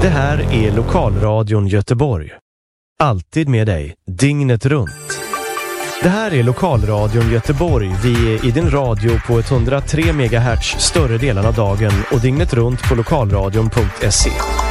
Det här är Lokalradion Göteborg. Alltid med dig, dygnet runt. Det här är Lokalradion Göteborg. Vi är i din radio på 103 MHz större delen av dagen och dygnet runt på lokalradion.se.